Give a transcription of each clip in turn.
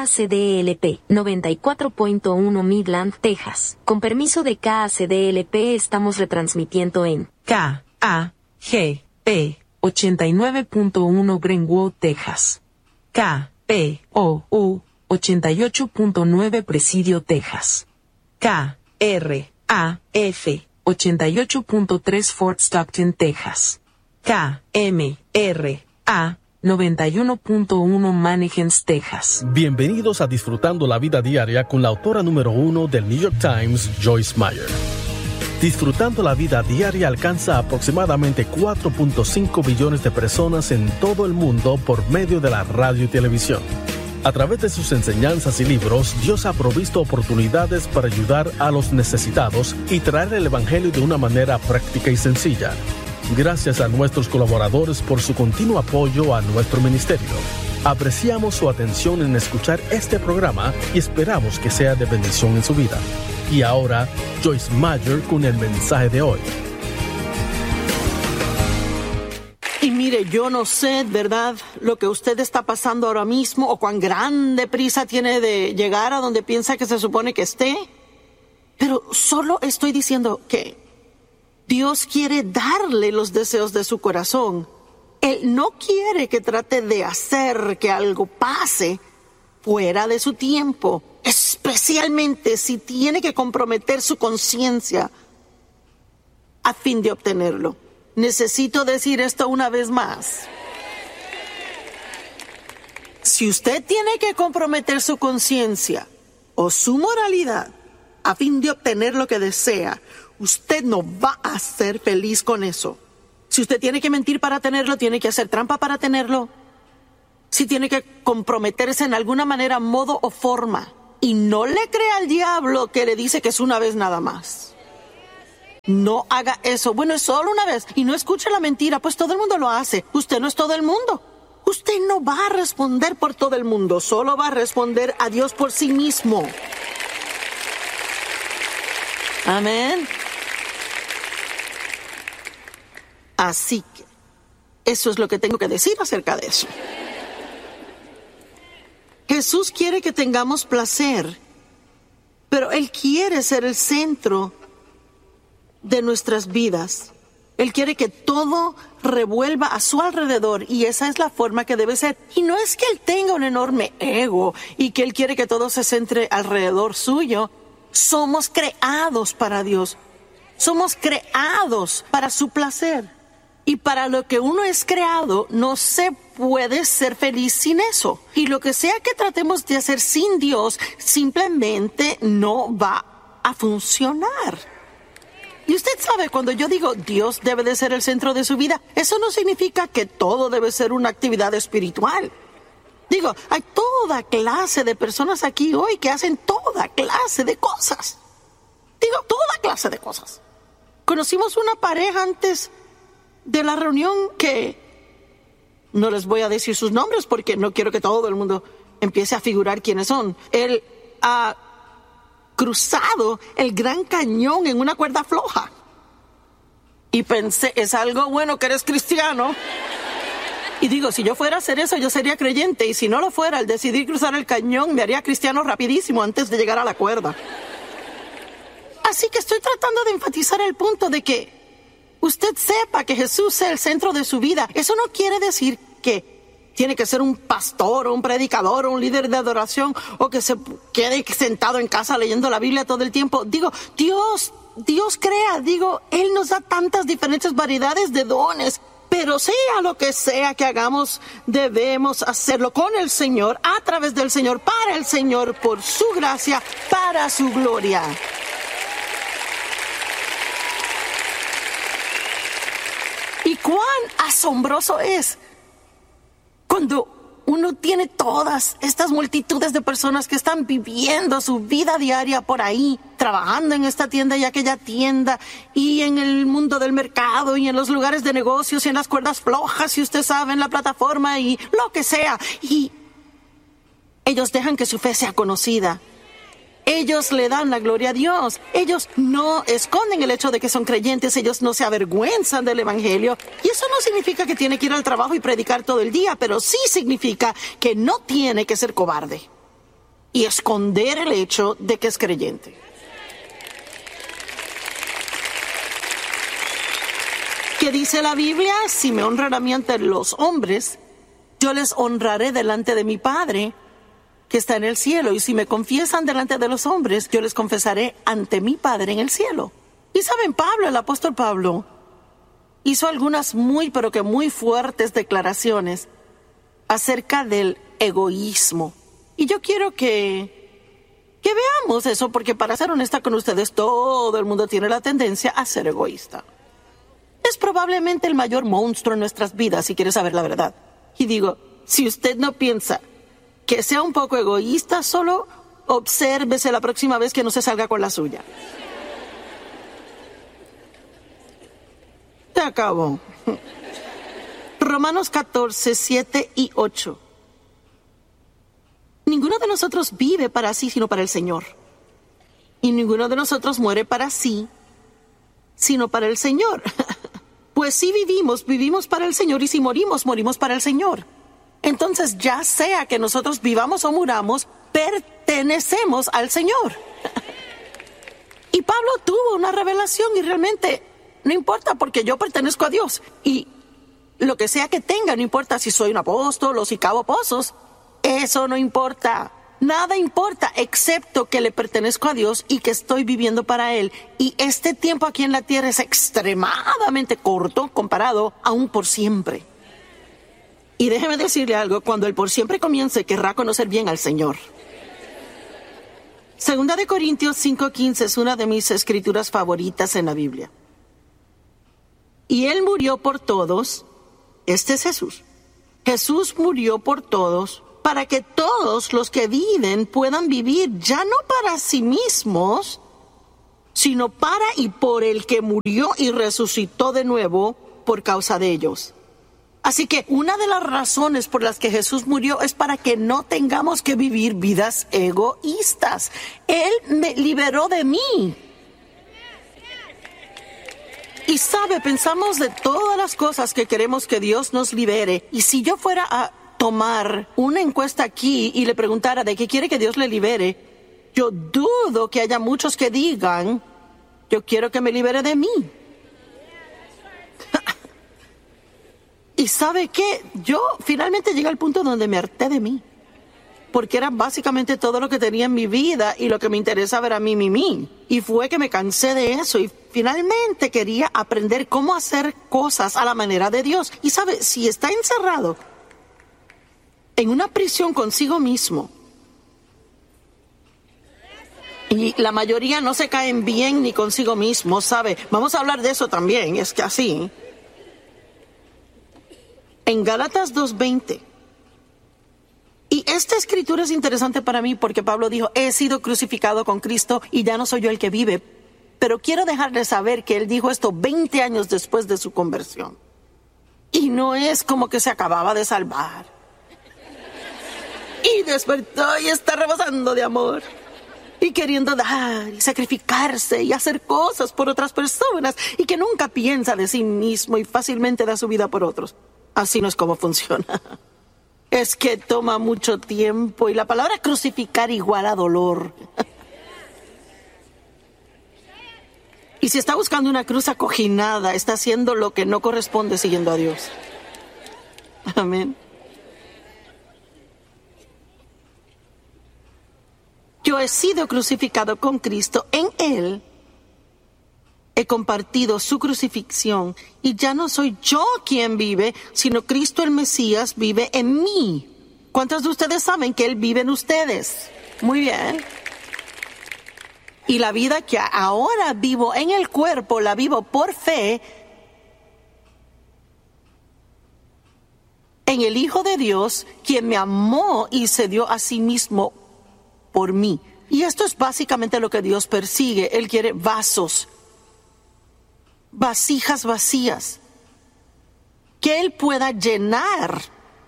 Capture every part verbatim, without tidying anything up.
A C D L P noventa y cuatro punto uno Midland, Texas. Con permiso de K A C D L P estamos retransmitiendo en K A G P ochenta y nueve punto uno Greenwood, Texas. K P O U ochenta y ocho punto nueve Presidio, Texas. K R A F ochenta y ocho punto tres Fort Stockton, Texas. K M R A noventa y uno punto uno Mannequins, Texas. Bienvenidos a Disfrutando la Vida Diaria con la autora número uno del New York Times, Joyce Meyer. Disfrutando la Vida Diaria alcanza aproximadamente cuatro punto cinco billones de personas en todo el mundo por medio de la radio y televisión. A través de sus enseñanzas y libros, Dios ha provisto oportunidades para ayudar a los necesitados y traer el Evangelio de una manera práctica y sencilla. Gracias a nuestros colaboradores por su continuo apoyo a nuestro ministerio. Apreciamos su atención en escuchar este programa y esperamos que sea de bendición en su vida. Y ahora, Joyce Meyer con el mensaje de hoy. Y mire, yo no sé, ¿verdad?, lo que usted está pasando ahora mismo o cuán grande prisa tiene de llegar a donde piensa que se supone que esté. Pero solo estoy diciendo que Dios quiere darle los deseos de su corazón. Él no quiere que trate de hacer que algo pase fuera de su tiempo, especialmente si tiene que comprometer su conciencia a fin de obtenerlo. Necesito decir esto una vez más. Si usted tiene que comprometer su conciencia o su moralidad a fin de obtener lo que desea, usted no va a ser feliz con eso. Si usted tiene que mentir para tenerlo, tiene que hacer trampa para tenerlo. Si tiene que comprometerse en alguna manera, modo o forma. Y no le crea al diablo que le dice que es una vez nada más. No haga eso. Bueno, es solo una vez. Y no escuche la mentira, pues todo el mundo lo hace. Usted no es todo el mundo. Usted no va a responder por todo el mundo. Solo va a responder a Dios por sí mismo. Amén. Así que eso es lo que tengo que decir acerca de eso. Jesús quiere que tengamos placer, pero Él quiere ser el centro de nuestras vidas. Él quiere que todo revuelva a su alrededor y esa es la forma que debe ser. Y no es que Él tenga un enorme ego y que Él quiere que todo se centre alrededor suyo. Somos creados para Dios. Somos creados para su placer. Y para lo que uno es creado, no se puede ser feliz sin eso. Y lo que sea que tratemos de hacer sin Dios, simplemente no va a funcionar. Y usted sabe, cuando yo digo Dios debe de ser el centro de su vida, eso no significa que todo debe ser una actividad espiritual. Digo, hay toda clase de personas aquí hoy que hacen toda clase de cosas. Digo, toda clase de cosas. Conocimos una pareja antes de la reunión que no les voy a decir sus nombres porque no quiero que todo el mundo empiece a figurar quiénes son. Él ha cruzado el Gran Cañón en una cuerda floja. Y pensé, es algo bueno que eres cristiano. Y digo, si yo fuera a hacer eso, yo sería creyente. Y si no lo fuera, al decidir cruzar el cañón, me haría cristiano rapidísimo antes de llegar a la cuerda. Así que estoy tratando de enfatizar el punto de que usted sepa que Jesús sea el centro de su vida. Eso no quiere decir que tiene que ser un pastor o un predicador o un líder de adoración o que se quede sentado en casa leyendo la Biblia todo el tiempo. Digo, Dios, Dios crea, digo, Él nos da tantas diferentes variedades de dones. Pero sea lo que sea que hagamos, debemos hacerlo con el Señor, a través del Señor, para el Señor, por su gracia, para su gloria. Y cuán asombroso es cuando uno tiene todas estas multitudes de personas que están viviendo su vida diaria por ahí, trabajando en esta tienda y aquella tienda, y en el mundo del mercado, y en los lugares de negocios, y en las cuerdas flojas, si usted sabe, en la plataforma, y lo que sea. Y ellos dejan que su fe sea conocida. Ellos le dan la gloria a Dios. Ellos no esconden el hecho de que son creyentes. Ellos no se avergüenzan del Evangelio. Y eso no significa que tiene que ir al trabajo y predicar todo el día, pero sí significa que no tiene que ser cobarde. y esconder el hecho de que es creyente. ¿Qué dice la Biblia? Si me honran a mí ante los hombres, yo les honraré delante de mi Padre que está en el cielo. Y si me confiesan delante de los hombres, yo les confesaré ante mi Padre en el cielo. Y saben, Pablo, el apóstol Pablo, hizo algunas muy, pero que muy fuertes declaraciones acerca del egoísmo. Y yo quiero que, que veamos eso, porque para ser honesta con ustedes, todo el mundo tiene la tendencia a ser egoísta. Es probablemente el mayor monstruo en nuestras vidas, si quieres saber la verdad. Y digo, si usted no piensa que sea un poco egoísta, solo obsérvese la próxima vez que no se salga con la suya. Se acabó. Romanos catorce, siete y ocho. Ninguno de nosotros vive para sí, sino para el Señor. Y ninguno de nosotros muere para sí, sino para el Señor. Pues si vivimos, vivimos para el Señor, y si morimos, morimos para el Señor. Entonces, ya sea que nosotros vivamos o muramos, pertenecemos al Señor. Y Pablo tuvo una revelación y realmente no importa, porque yo pertenezco a Dios. Y lo que sea que tenga, no importa si soy un apóstol o si cavo pozos, eso no importa. Nada importa excepto que le pertenezco a Dios y que estoy viviendo para Él. Y este tiempo aquí en la tierra es extremadamente corto comparado a un por siempre. Y déjeme decirle algo, cuando el por siempre comience, querrá conocer bien al Señor. Segunda de Corintios cinco quince es una de mis escrituras favoritas en la Biblia. Y Él murió por todos. Este es Jesús. Jesús murió por todos, para que todos los que viven puedan vivir ya no para sí mismos, sino para y por el que murió y resucitó de nuevo por causa de ellos. Así que una de las razones por las que Jesús murió es para que no tengamos que vivir vidas egoístas. Él me liberó de mí. Y sabe, pensamos de todas las cosas que queremos que Dios nos libere. Y si yo fuera a tomar una encuesta aquí y le preguntara de qué quiere que Dios le libere, yo dudo que haya muchos que digan, yo quiero que me libere de mí. Y ¿sabe qué? Yo finalmente llegué al punto donde me harté de mí, porque era básicamente todo lo que tenía en mi vida y lo que me interesaba era mí, mí, mí. Y fue que me cansé de eso y finalmente quería aprender cómo hacer cosas a la manera de Dios. Y ¿sabe? Si está encerrado en una prisión consigo mismo, y la mayoría no se caen bien ni consigo mismo, ¿sabe? Vamos a hablar de eso también, es que así. En Gálatas dos veinte. Y esta escritura es interesante para mí porque Pablo dijo, he sido crucificado con Cristo y ya no soy yo el que vive. Pero quiero dejarles saber que él dijo esto veinte años después de su conversión. Y no es como que se acababa de salvar. Y despertó y está rebosando de amor. Y queriendo dar y sacrificarse y hacer cosas por otras personas. Y que nunca piensa de sí mismo y fácilmente da su vida por otros. Así no es como funciona. Es que toma mucho tiempo y la palabra crucificar igual a dolor. Y si está buscando una cruz acoginada, está haciendo lo que no corresponde siguiendo a Dios. Amén. Yo he sido crucificado con Cristo, en Él he compartido su crucifixión y ya no soy yo quien vive, sino Cristo el Mesías vive en mí. ¿Cuántos de ustedes saben que Él vive en ustedes? Muy bien. Y la vida que ahora vivo en el cuerpo, la vivo por fe en el Hijo de Dios, quien me amó y se dio a sí mismo por mí. Y esto es básicamente lo que Dios persigue. Él quiere vasos, vasijas vacías, que Él pueda llenar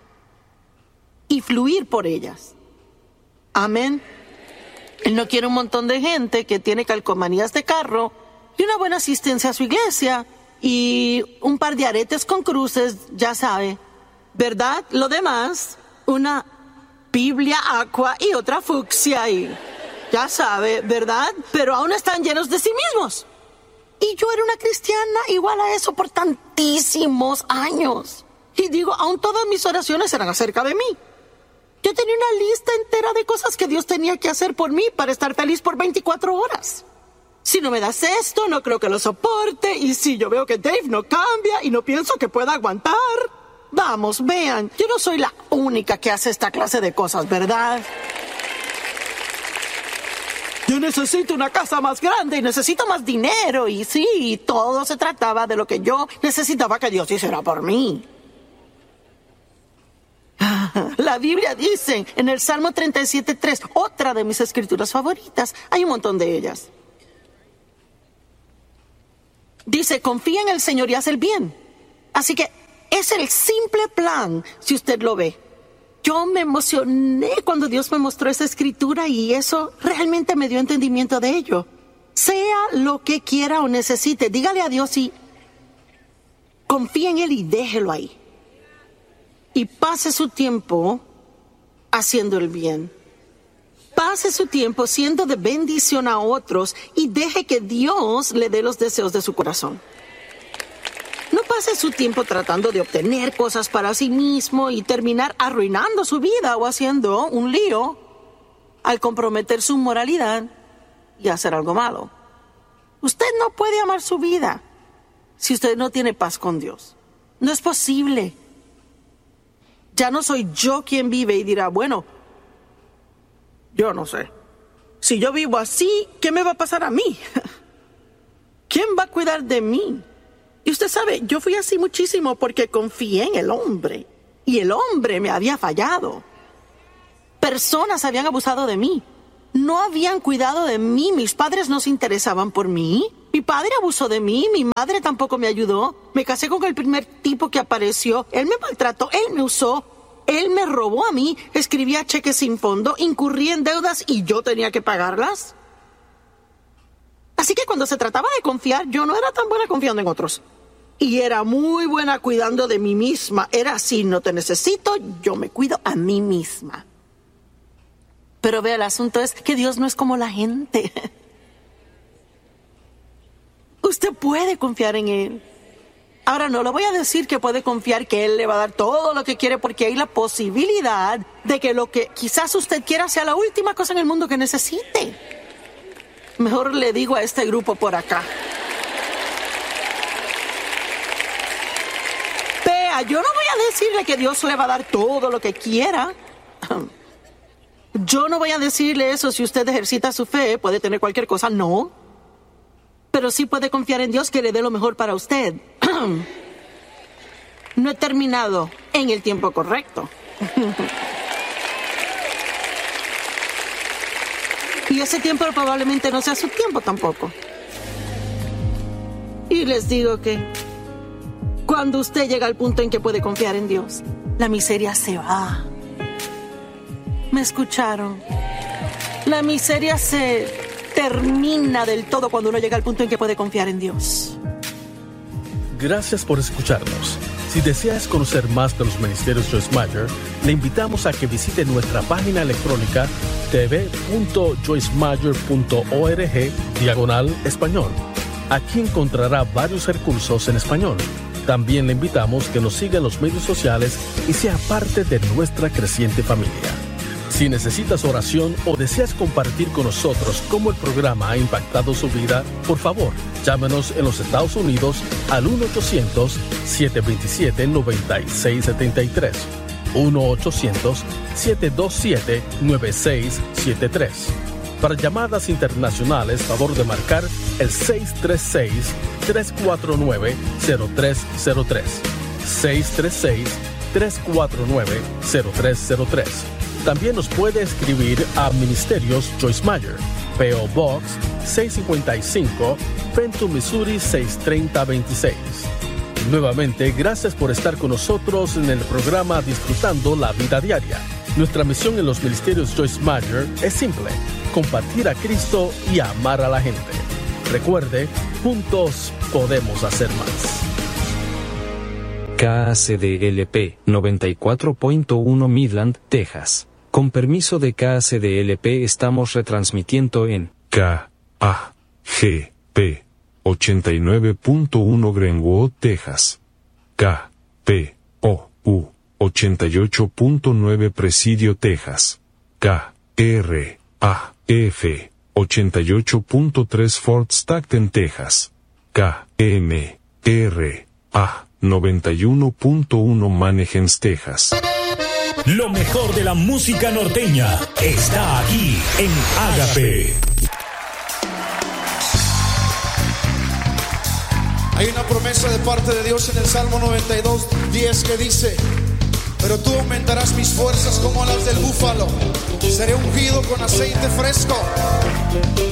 y fluir por ellas. Amén. Él no quiere un montón de gente que tiene calcomanías de carro y una buena asistencia a su iglesia y un par de aretes con cruces, ya sabe, ¿verdad? Lo demás, una Biblia aqua y otra fucsia y ya sabe, ¿verdad? Pero aún están llenos de sí mismos. Y yo era una cristiana igual a eso por tantísimos años. Y digo, aún todas mis oraciones eran acerca de mí. Yo tenía una lista entera de cosas que Dios tenía que hacer por mí para estar feliz por veinticuatro horas. Si no me das esto, no creo que lo soporte. Y si yo veo que Dave no cambia y no pienso que pueda aguantar. Vamos, vean, yo no soy la única que hace esta clase de cosas, ¿verdad? Yo necesito una casa más grande y necesito más dinero. Y sí, todo se trataba de lo que yo necesitaba que Dios hiciera por mí. La Biblia dice en el Salmo treinta y siete tres, otra de mis escrituras favoritas, hay un montón de ellas. Dice, confía en el Señor y haz el bien. Así que es el simple plan, si usted lo ve. Yo me emocioné cuando Dios me mostró esa escritura y eso realmente me dio entendimiento de ello. Sea lo que quiera o necesite, dígale a Dios y confía en Él y déjelo ahí. Y pase su tiempo haciendo el bien. Pase su tiempo siendo de bendición a otros y deje que Dios le dé los deseos de su corazón. No pase su tiempo tratando de obtener cosas para sí mismo y terminar arruinando su vida o haciendo un lío al comprometer su moralidad y hacer algo malo. Usted no puede amar su vida si usted no tiene paz con Dios. No es posible. Ya no soy yo quien vive y dirá, bueno, yo no sé. Si yo vivo así, ¿qué me va a pasar a mí? ¿Quién va a cuidar de mí? Y usted sabe, yo fui así muchísimo porque confié en el hombre. Y el hombre me había fallado. Personas habían abusado de mí. No habían cuidado de mí. Mis padres no se interesaban por mí. Mi padre abusó de mí. Mi madre tampoco me ayudó. Me casé con el primer tipo que apareció. Él me maltrató. Él me usó. Él me robó a mí. Escribía cheques sin fondo. Incurrí en deudas y yo tenía que pagarlas. Así que cuando se trataba de confiar, yo no era tan buena confiando en otros. Y era muy buena cuidando de mí misma. Era así, no te necesito, yo me cuido a mí misma. Pero vea, el asunto es que Dios no es como la gente. Usted puede confiar en Él. Ahora, no le voy a decir que puede confiar que Él le va a dar todo lo que quiere, porque hay la posibilidad de que lo que quizás usted quiera sea la última cosa en el mundo que necesite. Mejor le digo a este grupo por acá. Vea, yo no voy a decirle que Dios le va a dar todo lo que quiera. Yo no voy a decirle eso. Si usted ejercita su fe, puede tener cualquier cosa, no. Pero sí puede confiar en Dios que le dé lo mejor para usted. No he terminado en el tiempo correcto. Y ese tiempo probablemente no sea su tiempo tampoco. Y les digo que cuando usted llega al punto en que puede confiar en Dios, la miseria se va. ¿Me escucharon? La miseria se termina del todo cuando uno llega al punto en que puede confiar en Dios. Gracias por escucharnos. Si deseas conocer más de los ministerios Joyce Meyer, le invitamos a que visite nuestra página electrónica t v punto joyce meyer punto org diagonal español. Aquí encontrará varios recursos en español. También le invitamos que nos siga en los medios sociales y sea parte de nuestra creciente familia. Si necesitas oración o deseas compartir con nosotros cómo el programa ha impactado su vida, por favor, llámenos en los Estados Unidos al uno ochocientos, siete dos siete, nueve seis siete tres. uno ochocientos, siete dos siete, nueve seis siete tres. Para llamadas internacionales, favor de marcar el seis tres seis, tres cuatro nueve, cero tres cero tres. seis tres seis, tres cuatro nueve, cero tres cero tres. También nos puede escribir a Ministerios Joyce Meyer, P O Box seiscientos cincuenta y cinco, Fenton, Missouri seis tres cero dos seis. Nuevamente, gracias por estar con nosotros en el programa Disfrutando la Vida Diaria. Nuestra misión en los Ministerios Joyce Meyer es simple: compartir a Cristo y amar a la gente. Recuerde, juntos podemos hacer más. K A C D L P noventa y cuatro punto uno Midland, Texas. Con permiso de K C D L P estamos retransmitiendo en K A G P ochenta y nueve punto uno Greenwood, Texas. K P O U ochenta y ocho punto nueve Presidio, Texas. K R A F ochenta y ocho punto tres Fort Stockton, Texas. K M R A noventa y uno punto uno Manahems, Texas. Lo mejor de la música norteña está aquí en Ágape. Hay una promesa de parte de Dios en el Salmo noventa y dos, diez que dice: pero tú aumentarás mis fuerzas como las del búfalo, seré ungido con aceite fresco.